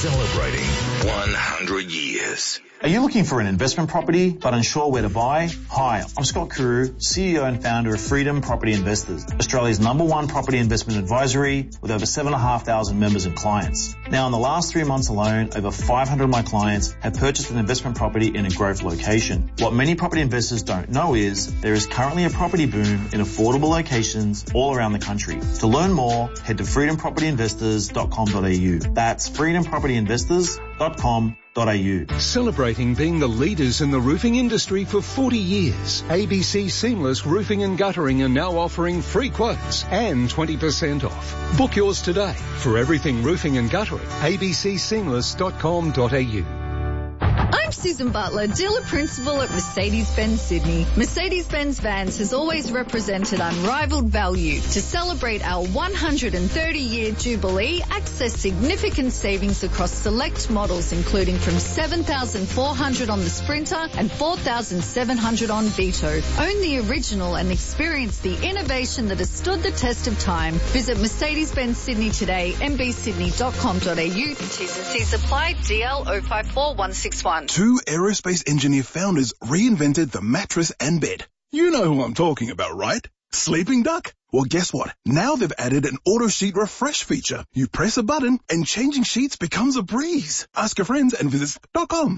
Celebrating 100 years. Are you looking for an investment property but unsure where to buy? Hi, I'm Scott Carew, CEO and founder of Freedom Property Investors, Australia's #1 property investment advisory with over 7,500 members and clients. Now, in the last 3 months alone, over 500 of my clients have purchased an investment property in a growth location. What many property investors don't know is there is currently a property boom in affordable locations all around the country. To learn more, head to freedompropertyinvestors.com.au. That's freedompropertyinvestors.com.au. Celebrating being the leaders in the roofing industry for 40 years, ABC Seamless Roofing and Guttering are now offering free quotes and 20% off. Book yours today. For everything roofing and guttering, abcseamless.com.au. I'm Susan Butler, dealer principal at Mercedes-Benz Sydney. Mercedes-Benz Vans has always represented unrivaled value. To celebrate our 130-year jubilee, access significant savings across select models, including from $7,400 on the Sprinter and $4,700 on Vito. Own the original and experience the innovation that has stood the test of time. Visit Mercedes-Benz Sydney today, mbsydney.com.au. T's and C's apply, DL 054161. Two aerospace engineer founders reinvented the mattress and bed. You know who I'm talking about, right? Sleeping Duck? Well, guess what? Now they've added an auto sheet refresh feature. You press a button and changing sheets becomes a breeze. Ask your friends and visit sleepingduck.com.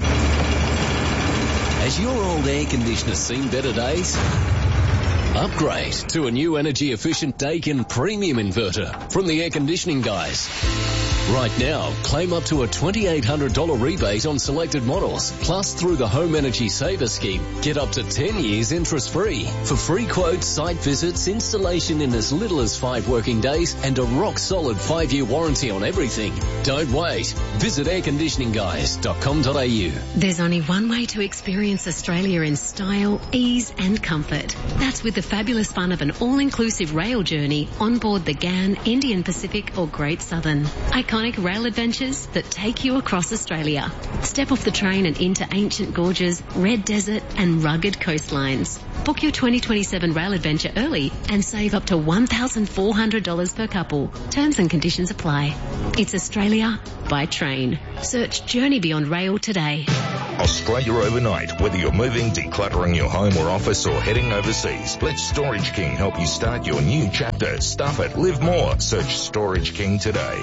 Has your old air conditioner seen better days? Upgrade to a new energy-efficient Daikin premium inverter from the air conditioning guys. Right now, claim up to a $2,800 rebate on selected models. Plus, through the Home Energy Saver Scheme, get up to 10 years interest-free. For free quotes, site visits, installation in as little as 5 working days, and a rock-solid 5-year warranty on everything. Don't wait. Visit airconditioningguys.com.au. There's only one way to experience Australia in style, ease and comfort. That's with the fabulous fun of an all-inclusive rail journey on board the GAN, Indian Pacific or Great Southern. Iconic rail adventures that take you across Australia. Step off the train and into ancient gorges, red desert and rugged coastlines. Book your 2027 rail adventure early and save up to $1,400 per couple. Terms and conditions apply. It's Australia by train. Search Journey Beyond Rail today. Australia overnight. Whether you're moving, decluttering your home or office, or heading overseas, let Storage King help you start your new chapter. Stuff it. Live more. Search Storage King today.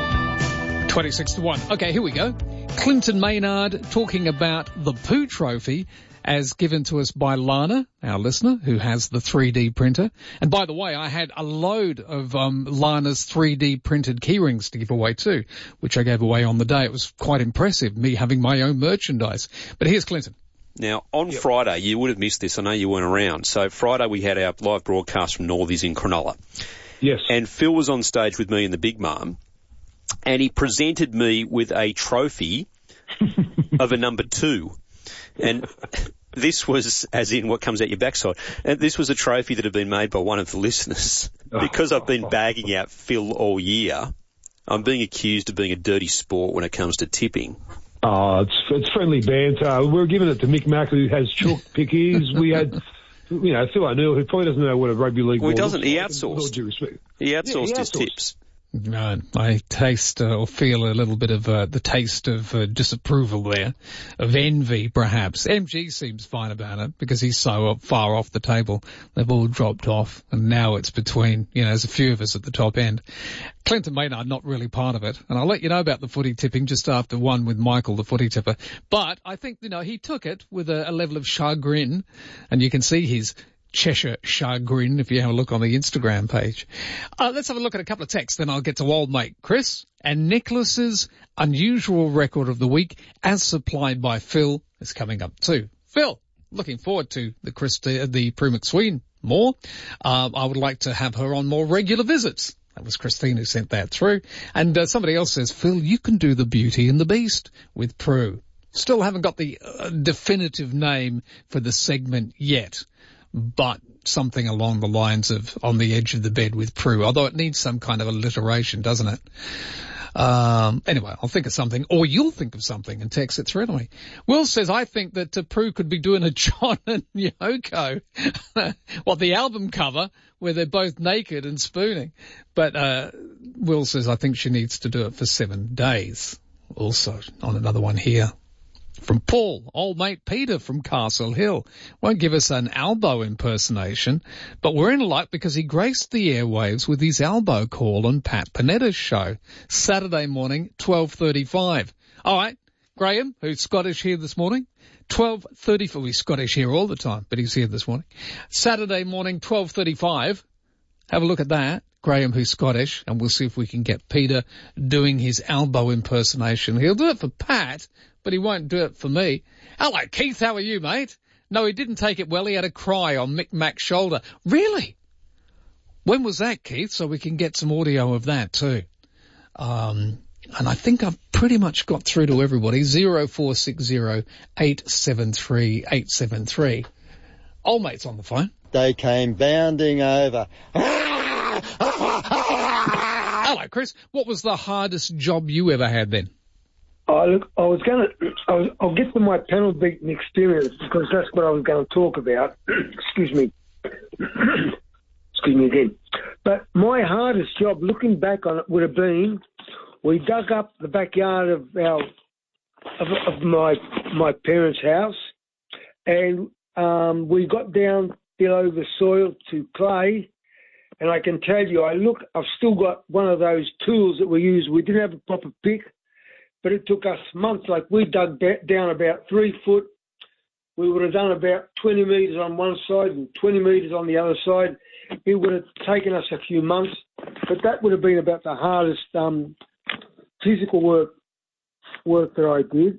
26 to 1. Okay, here we go. Clinton Maynard talking about the Pooh Trophy as given to us by Lana, our listener, who has the 3D printer. And by the way, I had a load of Lana's 3D printed key rings to give away too, which I gave away on the day. It was quite impressive, me having my own merchandise. But here's Clinton. Now, on Friday, you would have missed this. I know you weren't around. So Friday we had our live broadcast from Northies in Cronulla. Yes. And Phil was on stage with me and the Big Mum, and he presented me with a trophy of a number 2. And this was, as in what comes out your backside, and this was a trophy that had been made by one of the listeners. Because I've been bagging out Phil all year, I'm being accused of being a dirty sport when it comes to tipping. Oh, it's friendly banter. We're giving it to Mick Mack, who has chalk pickies. We had, Phil O'Neill, who probably doesn't know what a rugby league ball is. Well, he doesn't. He outsourced. He outsourced his tips. No, I taste or feel a little bit of the taste of disapproval there, of envy perhaps. MG seems fine about it because he's so far off the table. They've all dropped off, and now it's between, there's a few of us at the top end. Clinton Maynard not really part of it, and I'll let you know about the footy tipping just after 1 with Michael, the footy tipper. But I think, he took it with a level of chagrin, and you can see his Cheshire chagrin if you have a look on the Instagram page. Let's have a look at a couple of texts, then I'll get to old mate Chris. And Nicholas's unusual record of the week, as supplied by Phil, is coming up too. Phil, looking forward to the Prue McSween more. I would like to have her on more regular visits. That was Christine who sent that through. And somebody else says, Phil, you can do the Beauty and the Beast with Prue. Still haven't got the definitive name for the segment yet, but something along the lines of On the Edge of the Bed with Prue, although it needs some kind of alliteration, doesn't it? Anyway, I'll think of something, or you'll think of something and text it through to me. Will says, I think that Prue could be doing a John and Yoko, the album cover, where they're both naked and spooning. But Will says, I think she needs to do it for 7 days. also on another one here from Paul, old mate Peter from Castle Hill. Won't give us an Albo impersonation, but we're in luck because he graced the airwaves with his Albo call on Pat Panetta's show, Saturday morning, 12:35. All right, Graham, who's Scottish here this morning, 12:34. He's Scottish here all the time, but he's here this morning. Saturday morning, 12:35. Have a look at that. Graham, who's Scottish, and we'll see if we can get Peter doing his Albo impersonation. He'll do it for Pat, but he won't do it for me. Hello, Keith, how are you, mate? No, he didn't take it well. He had a cry on Mick Mac's shoulder. Really? When was that, Keith? So we can get some audio of that too. And I think I've pretty much got through to everybody. 0460 873 873. Old mate's on the phone. They came bounding over. Hello, Chris. What was the hardest job you ever had then? Look, I'll get to my panel beating experience because that's what I was going to talk about. Excuse me. Excuse me again. But my hardest job, looking back on it, would have been we dug up the backyard of my parents' house, and we got down below the soil to clay. And I can tell you, I've still got one of those tools that we use. We didn't have a proper pick, but it took us months. Like we dug down about 3 foot. We would have done about 20 metres on one side and 20 metres on the other side. It would have taken us a few months, but that would have been about the hardest physical work that I did.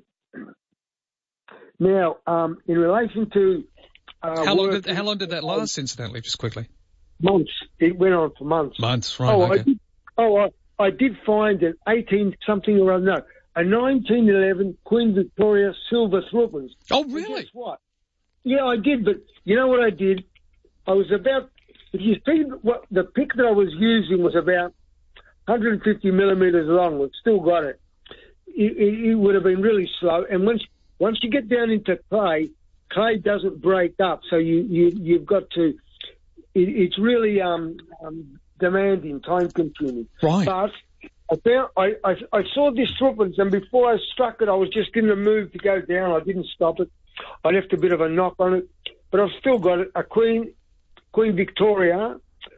Now, in relation to how long did that last? Incidentally, just quickly. Months. It went on for months. Months, right? Okay. I did find an 18-something or other. No, a 1911 Queen Victoria silver Thrupens. Oh, really? Guess what? Yeah, I did. But you know what I did? I was about. If you see what the pick that I was using was about 150 millimeters long. We've still got it. It would have been really slow. And once you get down into clay doesn't break up. So you've got to. It's really demanding, time-consuming. Right. But I saw this Thrupens, and before I struck it, I was just in the move to go down. I didn't stop it. I left a bit of a knock on it, but I've still got it. A Queen Victoria,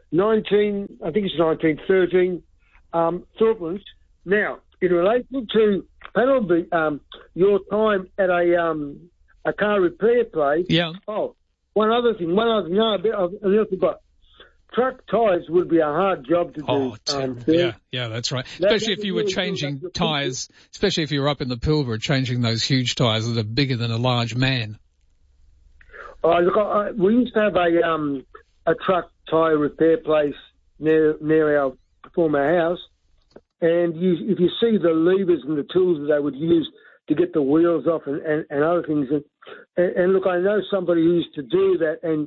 1913 Thrupens. Now, in relation to penalty, your time at a car repair place. Yeah. Oh. One other thing, I forgot. Truck tyres would be a hard job to do. Oh, yeah, that's right. Especially if you were changing tyres, especially if you were up in the Pilbara, changing those huge tyres that are bigger than a large man. Look, we used to have a truck tyre repair place near our former house, and if you see the levers and the tools that they would use to get the wheels off and other things. And look, I know somebody who used to do that, and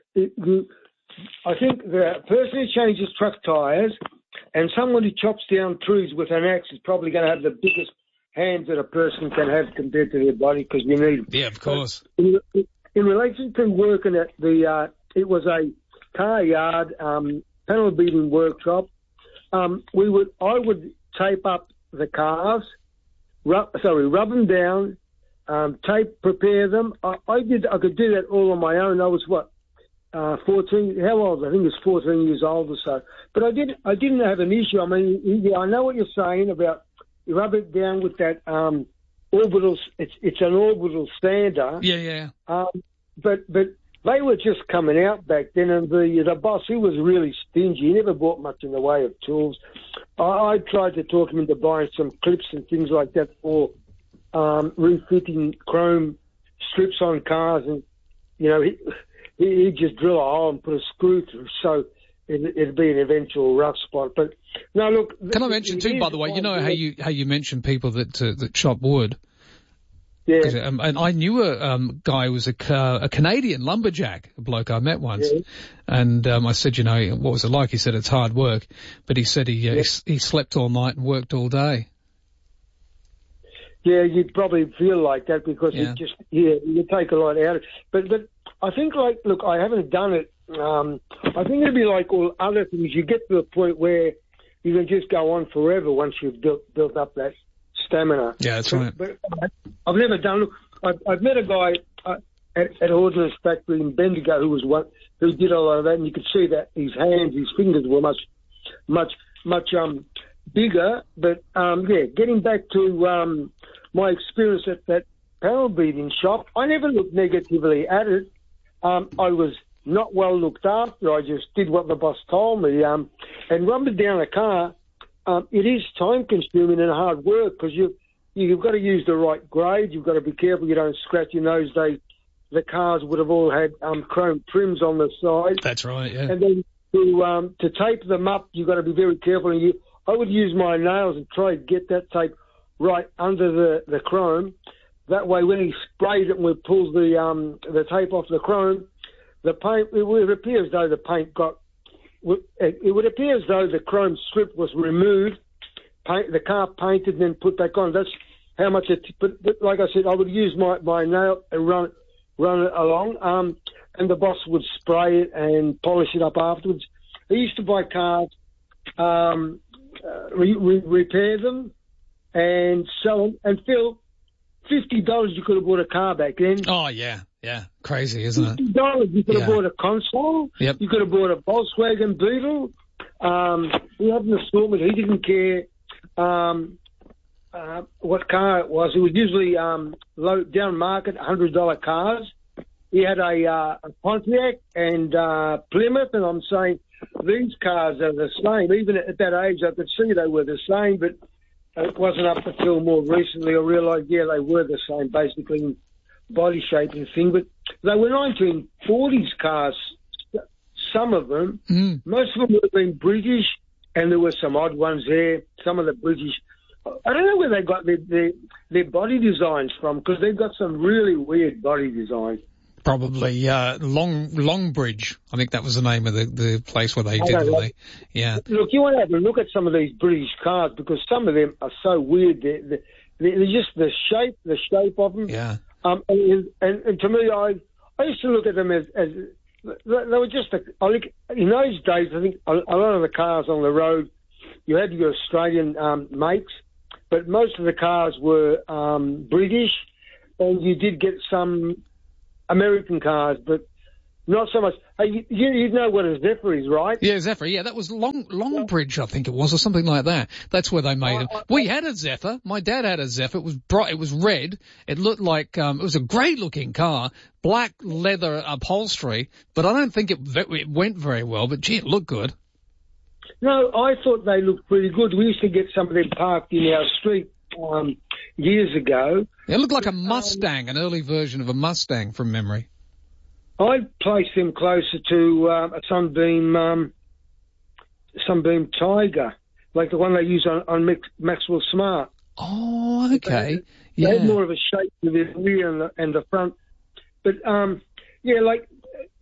I think the person who changes truck tyres and someone who chops down trees with an axe is probably going to have the biggest hands that a person can have compared to their body because we need them. Yeah, of course. In relation to working at it was a car yard, panel beating workshop. I would tape up the cars. Rub them down, prepare them. I could do that all on my own. I was 14. How old? I think it's 14 years old or so. But I didn't have an issue. I mean, I know what you're saying about you rub it down with that orbital. It's an orbital sander. Yeah. But they were just coming out back then, and the boss, he was really stingy. He never bought much in the way of tools. I tried to talk him into buying some clips and things like that for refitting chrome strips on cars, and he'd just drill a hole and put a screw through, so it'd be an eventual rough spot. But no, look. Can I mention too, by the way, you know how you mentioned people that chop wood. Yeah. And I knew a guy who was a Canadian lumberjack, a bloke I met once. Yeah. And I said, what was it like? He said it's hard work, but he said he slept all night and worked all day. Yeah, you'd probably feel like that because you take a lot out of it. But I think, look, I haven't done it. I think it'd be like all other things. You get to a point where you can just go on forever once you've built up that stamina. Yeah, that's right. But I've never done. Look, I've met a guy at Ordnance Factory in Bendigo who did a lot of that, and you could see that his fingers were much bigger. But getting back to my experience at that panel beating shop, I never looked negatively at it. I was not well looked after. I just did what the boss told me. And rubbing down a car, it is time consuming and hard work because you've got to use the right grade. You've got to be careful you don't scratch. In those days, the cars would have all had chrome trims on the side. That's right, yeah. And then to tape them up, you've got to be very careful. And I would use my nails and try to get that tape right under the chrome. That way, when he sprayed it and we pulled the tape off the chrome, the paint, it would appear as though the paint it would appear as though the chrome strip was removed, the car painted and then put back on. That's how much but like I said, I would use my nail and run it along, and the boss would spray it and polish it up afterwards. I used to buy cars, repair them and sell them, and Phil, $50 you could have bought a car back then. Oh, yeah. Yeah. Crazy, isn't it? $50 you could have bought a console. Yep. You could have bought a Volkswagen Beetle. He had an assortment. He didn't care what car it was. It was usually low down market, $100 cars. He had a Pontiac and Plymouth, and I'm saying these cars are the same. Even at that age, I could see they were the same, but it wasn't up until more recently I realised, they were the same, basically, in body shape and thing. But they were 1940s cars, some of them. Most of them would have been British, and there were some odd ones there. Some of the British, I don't know where they got their body designs from, because they've got some really weird body designs. Probably Longbridge. I think that was the name of the place where they did it. Yeah. Look, you want to have a look at some of these British cars, because some of them are so weird. They're just the shape of them. Yeah. And to me, I used to look at them as they were just in those days. I think a lot of the cars on the road, you had your Australian makes, but most of the cars were British, and you did get some American cars, but not so much. Hey, you know what a Zephyr is, right? Yeah, Zephyr. Yeah, that was Longbridge, I think it was, or something like that. That's where they made it. We had a Zephyr. My dad had a Zephyr. It was bright. It was red. It looked like it was a great-looking car, black leather upholstery. But I don't think it went very well. But gee, it looked good. No, I thought they looked pretty good. We used to get some of them parked in our street years ago. It looked like a Mustang, an early version of a Mustang from memory. I'd place them closer to a Sunbeam Tiger, like the one they use on Maxwell Smart. Oh, okay. They had more of a shape to the rear and the front. But like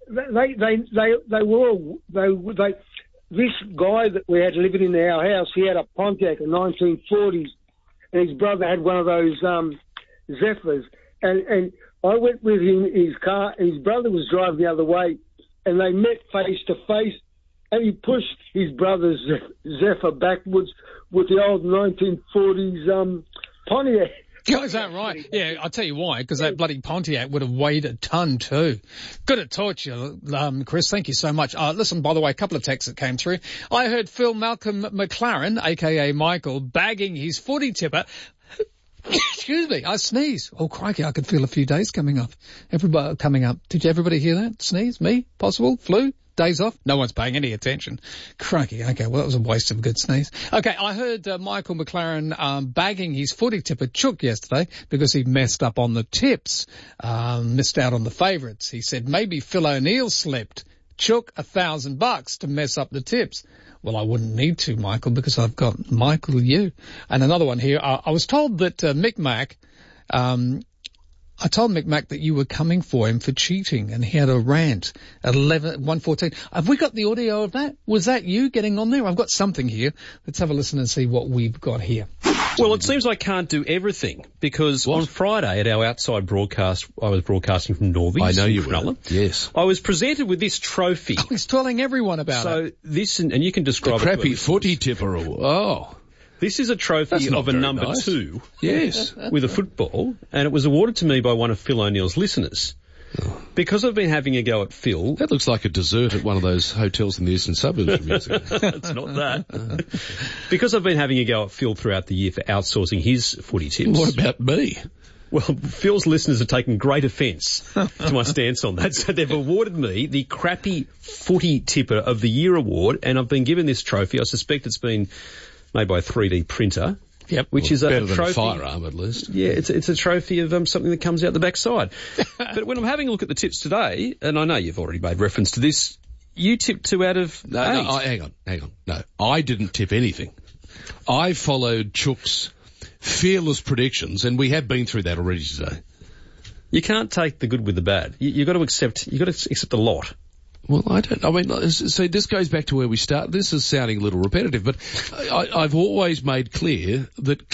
this guy that we had living in our house, he had a Pontiac in 1940s, and his brother had one of those Zephyrs, and I went with him in his car, and his brother was driving the other way, and they met face to face, and he pushed his brother's Zephyr backwards with the old 1940s Pontiac. Oh, is that right? Yeah, I'll tell you why, because that bloody Pontiac would have weighed a ton too. Good to talk to you, Chris. Thank you so much. Listen, by the way, a couple of texts that came through. I heard Phil Malcolm McLaren, a.k.a. Michael, bagging his footy tipper. Excuse me, I sneeze. Oh, crikey, I could feel a few days coming up. Everybody coming up. Did everybody hear that? Sneeze? Me? Possible? Flu? Days off? No one's paying any attention. Crikey, okay, well, that was a waste of a good sneeze. Okay, I heard Michael McLaren bagging his footy tipper Chook yesterday because he messed up on the tips, missed out on the favourites. He said maybe Phil O'Neill slept. Chook $1,000 to mess up the tips. Well, I wouldn't need to, Michael, because I've got Michael, you. And another one here. I was told that Mick Mack, I told Mick Mack that you were coming for him for cheating, and he had a rant at 1:14. Have we got the audio of that? Was that you getting on there? I've got something here. Let's have a listen and see what we've got here. Well, it seems I can't do everything, because on Friday at our outside broadcast, I was broadcasting from Northey. I know you were. Cronulla. Yes. I was presented with this trophy. Oh, he's telling everyone about it. So this, and you can describe the crappy it. footy tipper. Oh. This is a trophy of a number 2. Yes. With a football, and it was awarded to me by one of Phil O'Neill's listeners. Because I've been having a go at Phil. That looks like a dessert at one of those hotels in the eastern suburbs of music. It's not that. Because I've been having a go at Phil throughout the year for outsourcing his footy tips. What about me? Well, Phil's listeners have taken great offence to my stance on that. So they've awarded me the Crappy Footy Tipper of the Year award, and I've been given this trophy. I suspect it's been made by a 3D printer. Yep, which is better a than trophy. A firearm, at least. Yeah, it's a trophy of something that comes out the backside. But when I'm having a look at the tips today, and I know you've already made reference to this, you tipped 2 out of 8. No, hang on. No, I didn't tip anything. I followed Chook's fearless predictions, and we have been through that already today. You can't take the good with the bad. You've got to accept a lot. Well, see, this goes back to where we start. This is sounding a little repetitive, but I've always made clear that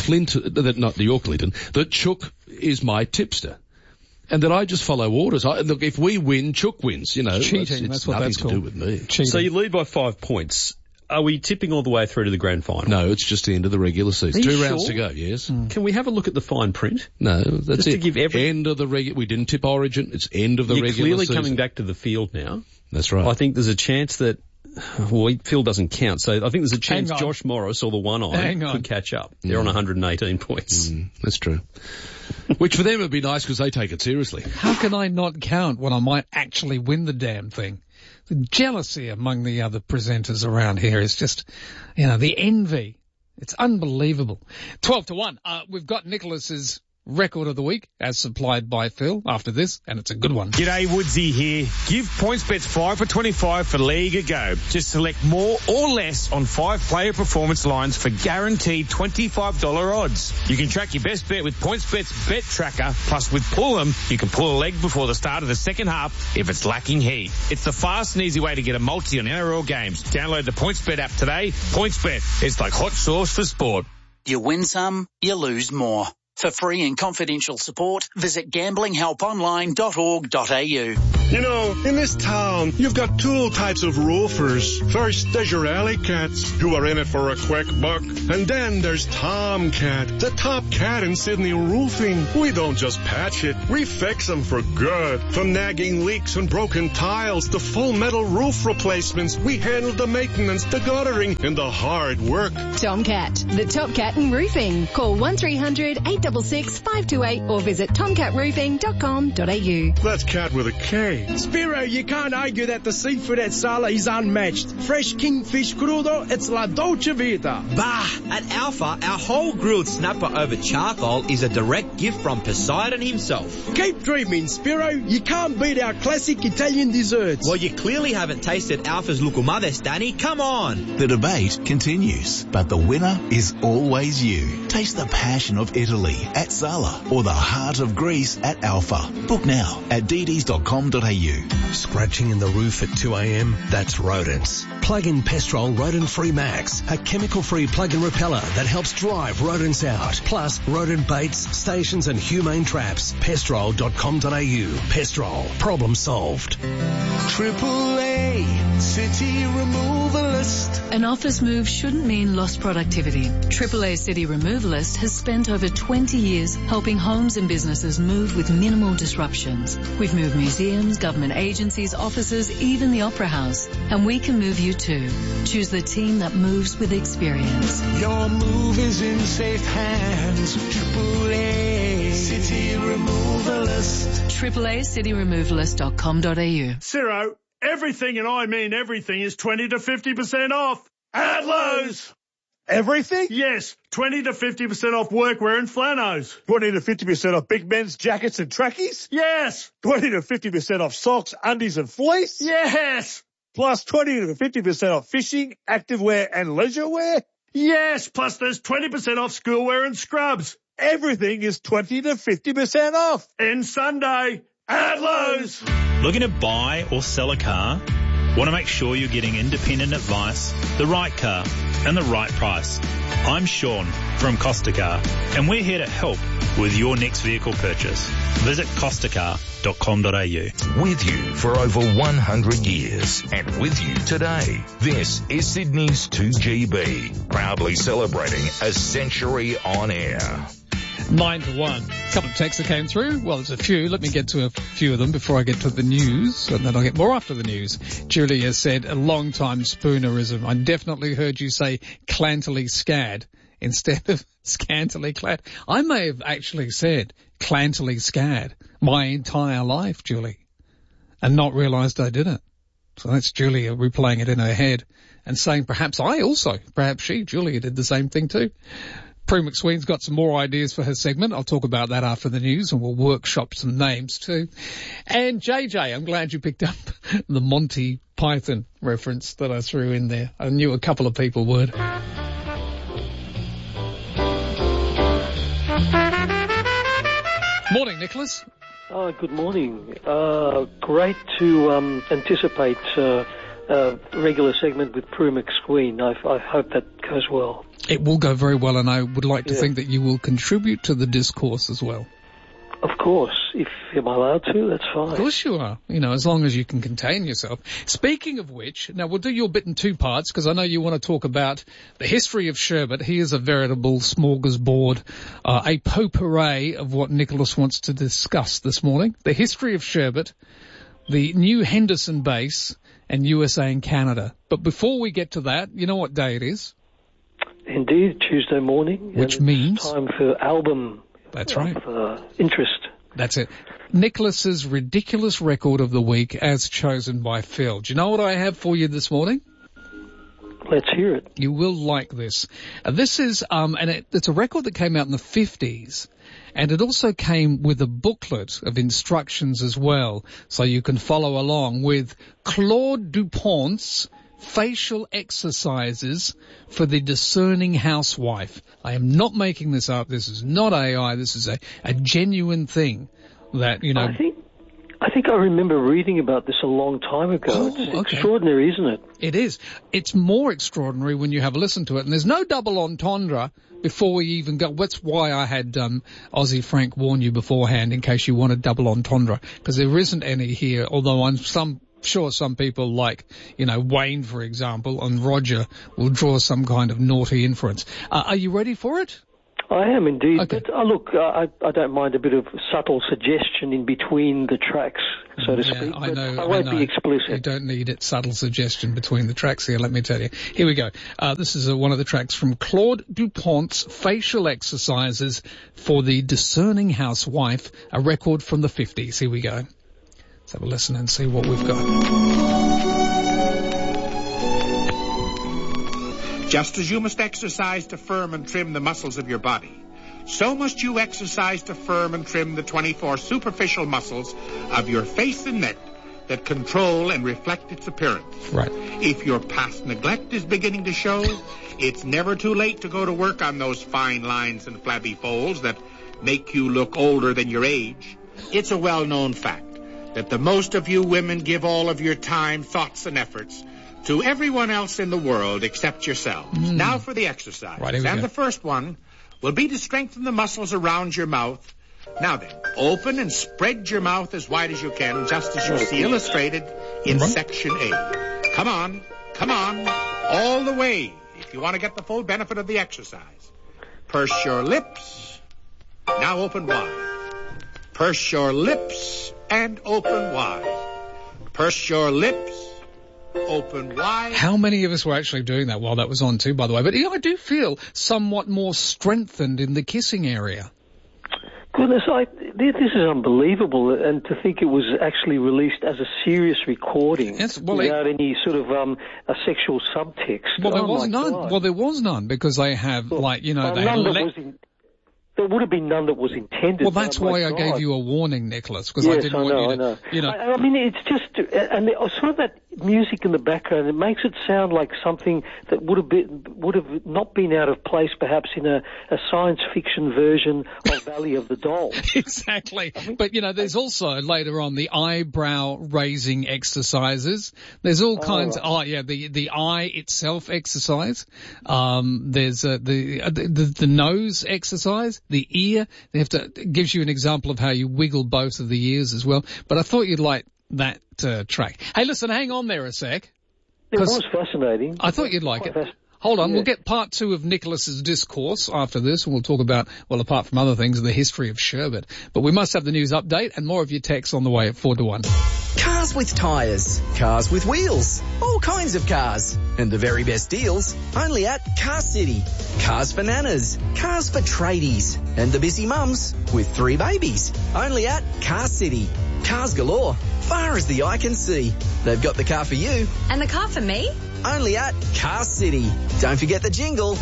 that Chook is my tipster. And that I just follow orders. Look, if we win, Chook wins, Cheating, it's nothing to do with me. Cheating. So you lead by 5 points. Are we tipping all the way through to the grand final? No, it's just the end of the regular season. 2 rounds to go, yes. Can we have a look at the fine print? No, that's just to give end of the we didn't tip Origin. It's end of the regular season. You're clearly coming back to the field now. That's right. I think there's a chance that, Phil doesn't count, so I think there's a chance Josh Morris or the one-eye could catch up. They're on 118 points. That's true. Which for them would be nice because they take it seriously. How can I not count when I might actually win the damn thing? The jealousy among the other presenters around here is just, the envy. It's unbelievable. 12-1. We've got Nicholas's record of the week as supplied by Phil after this, and it's a good one. G'day, Woodsy here. Give PointsBets 5 for 25 for League a go. Just select more or less on 5 player performance lines for guaranteed $25 odds. You can track your best bet with PointsBet's Bet Tracker, plus with Pull 'em, you can pull a leg before the start of the second half if it's lacking heat. It's the fast and easy way to get a multi on NRL games. Download the PointsBet app today. PointsBet, it's like hot sauce for sport. You win some, you lose more. For free and confidential support, visit gamblinghelponline.org.au. In this town, you've got 2 types of roofers. First, there's your alley cats, who are in it for a quick buck. And then there's Tomcat, the top cat in Sydney roofing. We don't just patch it, we fix them for good. From nagging leaks and broken tiles to full metal roof replacements, we handle the maintenance, the guttering, and the hard work. Tomcat, the top cat in roofing. Call 1300-866-528 or visit tomcatroofing.com.au. That's cat with a K. Spiro, you can't argue that the seafood at Sala is unmatched. Fresh kingfish crudo, it's La Dolce Vita. Bah! At Alpha, our whole grilled snapper over charcoal is a direct gift from Poseidon himself. Keep dreaming, Spiro. You can't beat our classic Italian desserts. Well, you clearly haven't tasted Alpha's Lucumades, Danny. Come on! The debate continues, but the winner is always you. Taste the passion of Italy at Sala or the heart of Greece at Alpha. Book now at dd's.com.au. Scratching in the roof at 2 a.m? That's rodents. Plug in Pestrol Rodent Free Max, a chemical-free plug-in repeller that helps drive rodents out. Plus, rodent baits, stations and humane traps. Pestrol.com.au. Pestrol. Problem solved. AAA City Removalist. An office move shouldn't mean lost productivity. AAA City Removalist has spent over 20 years helping homes and businesses move with minimal disruptions. We've moved museums, government agencies, offices, even the Opera House. And we can move you too. Choose the team that moves with experience. Your move is in safe hands. AAA City Removalist. AAACityRemovalist.com.au. Ciro, everything, and I mean everything, is 20 to 50% off at Lowe's. Everything? Yes, 20 to 50% off workwear and flannels. 20 to 50% off big men's jackets and trackies? Yes. 20 to 50% off socks, undies and fleece? Yes. Plus 20 to 50% off fishing, activewear and leisure wear? Yes, plus there's 20% off schoolwear and scrubs. Everything is 20 to 50% off. And Sunday at Lowe's. Looking to buy or sell a car? Want to make sure you're getting independent advice, the right car, and the right price? I'm Sean from Costa Car, and we're here to help with your next vehicle purchase. Visit costacar.com.au. With you for over 100 years and with you today. This is Sydney's 2GB, proudly celebrating a century on air. 9 to 1. A couple of texts that came through. Well, there's a few. Let me get to a few of them before I get to the news, and then I'll get more after the news. Julia said, a long-time spoonerism. I definitely heard you say clantily scad instead of scantily clad. I may have actually said clantily scad my entire life, Julie, and not realised I did it. So that's Julia replaying it in her head and saying perhaps she, Julia, did the same thing too. Prue McSween's got some more ideas for her segment. I'll talk about that after the news, and we'll workshop some names too. And JJ, I'm glad you picked up the Monty Python reference that I threw in there. I knew a couple of people would. Morning, Nicholas. Good morning. Great to anticipate a regular segment with Prue McSween. I hope that goes well. It will go very well, and I would like to think that you will contribute to the discourse as well. Of course. If I'm allowed to, that's fine. Of course you are. As long as you can contain yourself. Speaking of which, now we'll do your bit in two parts, because I know you want to talk about the history of sherbet. He is a veritable smorgasbord, a potpourri of what Nicholas wants to discuss this morning. The history of sherbet, the new Henderson base, and USA and Canada. But before we get to that, you know what day it is? Indeed, Tuesday morning. Which means? Time for album. That's right. Interest. That's it. Nicholas's ridiculous record of the week as chosen by Phil. Do you know what I have for you this morning? Let's hear it. You will like this. This is, it's a record that came out in the 50s. And it also came with a booklet of instructions as well, so you can follow along with Claude Dupont's facial exercises for the discerning housewife. I am not making this up. This is not AI. This is a genuine thing that, I think I remember reading about this a long time ago. It's extraordinary, isn't it? It is. It's more extraordinary when you have a listen to it. And there's no double entendre before we even go. That's why I had Aussie Frank warn you beforehand in case you wanted double entendre, because there isn't any here, although I'm sure some people like, Wayne, for example, and Roger will draw some kind of naughty inference. Are you ready for it? I am indeed. Okay. But look, I don't mind a bit of subtle suggestion in between the tracks, so to speak. I know. I won't be explicit. You don't need it. Subtle suggestion between the tracks here, let me tell you. Here we go. This is one of the tracks from Claude Dupont's Facial Exercises for the Discerning Housewife, a record from the 50s. Here we go. Let's have a listen and see what we've got. Just as you must exercise to firm and trim the muscles of your body, so must you exercise to firm and trim the 24 superficial muscles of your face and neck that control and reflect its appearance. Right. If your past neglect is beginning to show, it's never too late to go to work on those fine lines and flabby folds that make you look older than your age. It's a well-known fact that the most of you women give all of your time, thoughts, and efforts to everyone else in the world except yourselves. Now for the exercise. Right, here we go. The first one will be to strengthen the muscles around your mouth. Now then, open and spread your mouth as wide as you can, just as you see illustrated in section A. Come on, all the way, if you want to get the full benefit of the exercise. Purse your lips. Now open wide. Purse your lips and open wide. Purse your lips. Open wide. How many of us were actually doing that while that was on too, by the way? But I do feel somewhat more strengthened in the kissing area. Goodness, this is unbelievable, and to think it was actually released as a serious recording without any sort of a sexual subtext. Well, there was none. God. Well, there was none because they have, there would have been none that was intended. Well, that's why I gave you a warning, Nicholas, because I didn't want you to, I mean, it's just, and sort of that music in the background. It makes it sound like something that would have not been out of place, perhaps in a science fiction version of Valley of the Dolls. Exactly. But there's also later on the eyebrow raising exercises. There's all kinds. The eye itself exercise. There's the nose exercise, the ear. They have to gives you an example of how you wiggle both of the ears as well. But I thought you'd like that track. Hey, listen, hang on there a sec. It was fascinating. I thought you'd like it. Hold on, We'll get part 2 of Nicholas's discourse after this, and we'll talk about, well, apart from other things, the history of sherbet. But we must have the news update and more of your texts on the way at 4 to 1. Cars with tyres, cars with wheels, all kinds of cars. And the very best deals, only at Car City. Cars for nanas, cars for tradies, and the busy mums with 3 babies. Only at Car City. Cars galore, far as the eye can see. They've got the car for you. And the car for me? Only at Car City. Don't forget the jingle.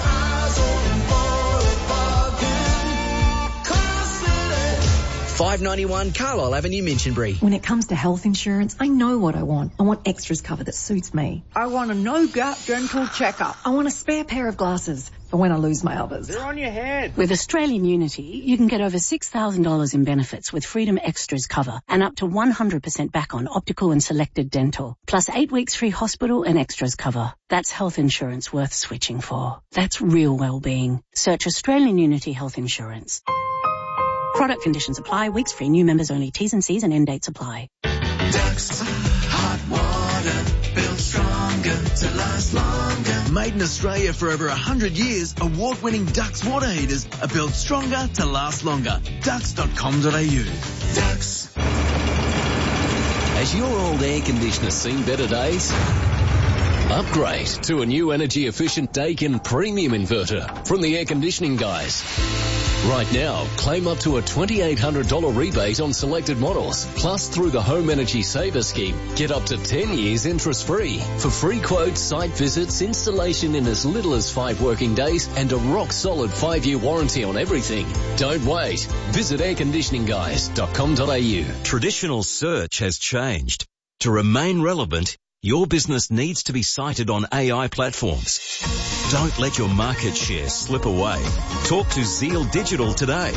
$5.91 Carlisle Avenue, Minchinbury. When it comes to health insurance, I know what I want. I want extras cover that suits me. I want a no-gap dental checkup. I want a spare pair of glasses for when I lose my others. They're on your head. With Australian Unity, you can get over $6,000 in benefits with Freedom Extras cover and up to 100% back on optical and selected dental, plus 8 weeks free hospital and extras cover. That's health insurance worth switching for. That's real well-being. Search Australian Unity Health Insurance. Product conditions apply. Weeks free. New members only. T's and C's and end dates apply. Dux Hot Water, built stronger to last longer. Made in Australia for over 100 years, award-winning Dux water heaters are built stronger to last longer. Dux.com.au. Dux. Has your old air conditioner seen better days? Upgrade to a new energy-efficient Daikin premium inverter from the air conditioning guys. Right now, claim up to a $2,800 rebate on selected models. Plus, through the Home Energy Saver Scheme, get up to 10 years interest-free. For free quotes, site visits, installation in as little as 5 working days, and a rock-solid 5-year warranty on everything. Don't wait. Visit airconditioningguys.com.au. Traditional search has changed. To remain relevant, your business needs to be cited on AI platforms. Don't let your market share slip away. Talk to Zeal Digital today.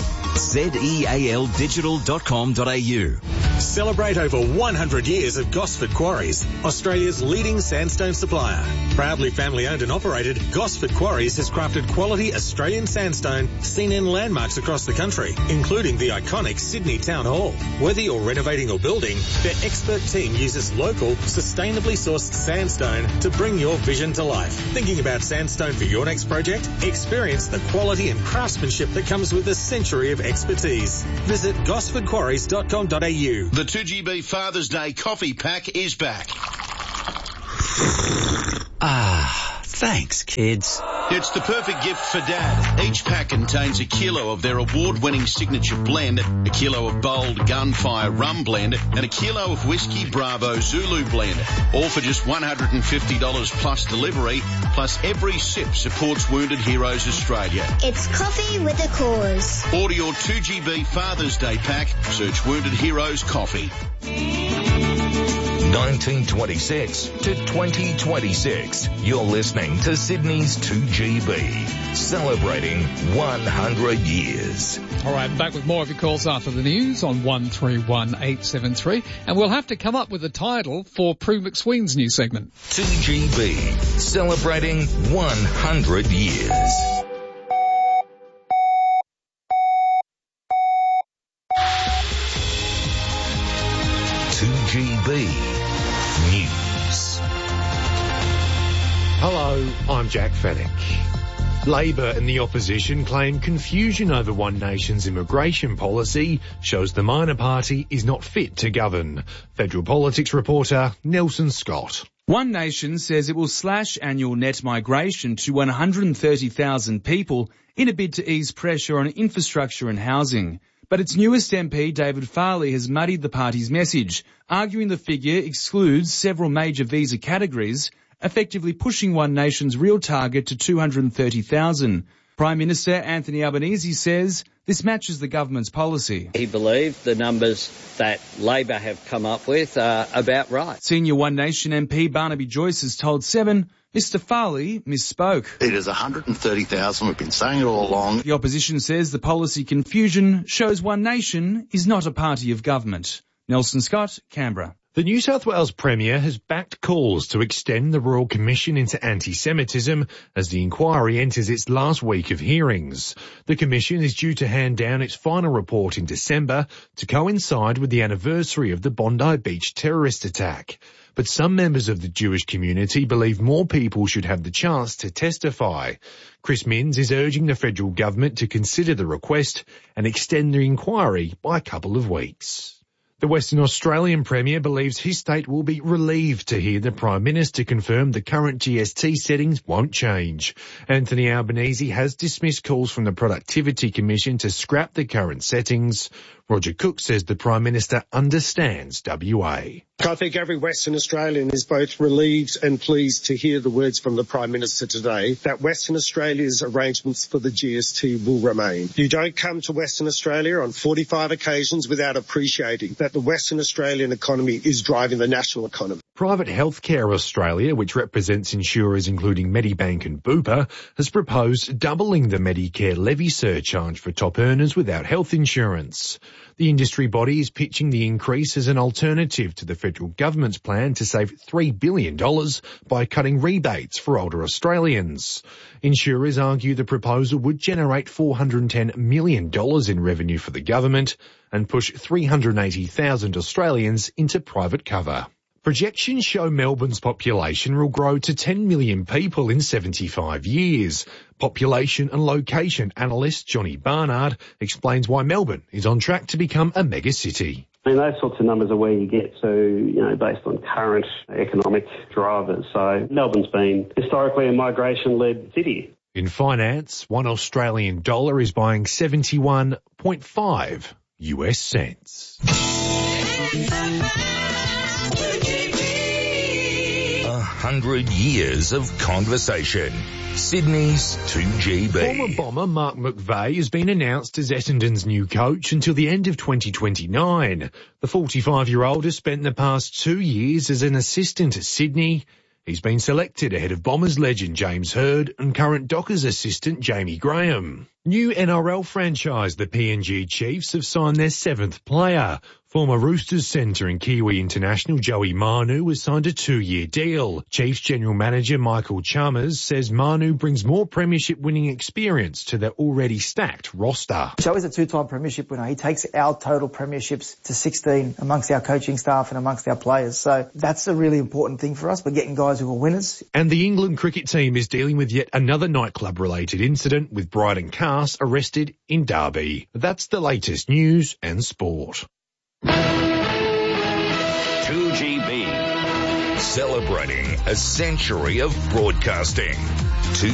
zealdigital.com.au. Celebrate over 100 years of Gosford Quarries, Australia's leading sandstone supplier. Proudly family owned and operated, Gosford Quarries has crafted quality Australian sandstone seen in landmarks across the country, including the iconic Sydney Town Hall. Whether you're renovating or building, their expert team uses local, sustainably sourced sandstone to bring your vision to life. Thinking about sandstone for your next project? Experience the quality and craftsmanship that comes with a century of expertise. Visit gosfordquarries.com.au. The 2GB Father's Day coffee pack is back. Thanks, kids. It's the perfect gift for Dad. Each pack contains a kilo of their award-winning signature blend, a kilo of bold Gunfire Rum Blend, and a kilo of Whiskey Bravo Zulu Blend. All for just $150 plus delivery, plus every sip supports Wounded Heroes Australia. It's coffee with a cause. Order your 2GB Father's Day pack. Search Wounded Heroes Coffee. 1926 to 2026. You're listening to Sydney's 2GB, celebrating 100 years. All right, back with more of your calls after the news on 131873. And we'll have to come up with a title for Prue McSween's new segment. 2GB, celebrating 100 years. News. Hello, I'm Jack Fennick. Labor and the opposition claim confusion over One Nation's immigration policy shows the minor party is not fit to govern. Federal Politics reporter Nelson Scott. One Nation says it will slash annual net migration to 130,000 people in a bid to ease pressure on infrastructure and housing. But its newest MP, David Farley, has muddied the party's message, arguing the figure excludes several major visa categories, effectively pushing One Nation's real target to 230,000. Prime Minister Anthony Albanese says this matches the government's policy. He believed the numbers that Labor have come up with are about right. Senior One Nation MP Barnaby Joyce has told Seven Mr Farley misspoke. It is 130,000. We've been saying it all along. The opposition says the policy confusion shows One Nation is not a party of government. Nelson Scott, Canberra. The New South Wales Premier has backed calls to extend the Royal Commission into anti-Semitism as the inquiry enters its last week of hearings. The Commission is due to hand down its final report in December to coincide with the anniversary of the Bondi Beach terrorist attack. But some members of the Jewish community believe more people should have the chance to testify. Chris Minns is urging the federal government to consider the request and extend the inquiry by a couple of weeks. The Western Australian Premier believes his state will be relieved to hear the Prime Minister confirm the current GST settings won't change. Anthony Albanese has dismissed calls from the Productivity Commission to scrap the current settings. Roger Cook says the Prime Minister understands WA. I think every Western Australian is both relieved and pleased to hear the words from the Prime Minister today that Western Australia's arrangements for the GST will remain. You don't come to Western Australia on 45 occasions without appreciating that the Western Australian economy is driving the national economy. Private Healthcare Australia, which represents insurers including Medibank and Bupa, has proposed doubling the Medicare levy surcharge for top earners without health insurance. The industry body is pitching the increase as an alternative to the federal government's plan to save $3 billion by cutting rebates for older Australians. Insurers argue the proposal would generate $410 million in revenue for the government and push 380,000 Australians into private cover. Projections show Melbourne's population will grow to 10 million people in 75 years. Population and location analyst Johnny Barnard explains why Melbourne is on track to become a megacity. I mean, those sorts of numbers are where you get to, based on current economic drivers. So Melbourne's been historically a migration-led city. In finance, $1 Australian dollar is buying 71.5 US cents. 100 years of conversation. Sydney's 2GB. Former bomber Mark McVeigh has been announced as Essendon's new coach until the end of 2029. The 45-year-old has spent the past 2 years as an assistant at Sydney. He's been selected ahead of Bombers legend James Hird and current Dockers assistant Jamie Graham. New NRL franchise, the PNG Chiefs, have signed their 7th player. Former Roosters centre and Kiwi international Joey Manu has signed a 2-year deal. Chiefs general manager Michael Chalmers says Manu brings more premiership winning experience to their already stacked roster. Joey's a 2-time premiership winner. He takes our total premierships to 16 amongst our coaching staff and amongst our players. So that's a really important thing for us. We're getting guys who are winners. And the England cricket team is dealing with yet another nightclub-related incident with Bryden Cast arrested in Derby. That's the latest news and sport. 2GB. Celebrating a century of broadcasting.